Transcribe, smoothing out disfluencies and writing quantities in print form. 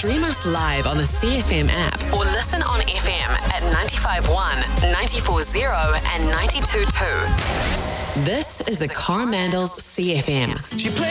Stream us live on the CFM app or listen on FM at 95.1, 94.0 and 92.2. This is the Coromandels CFM. She played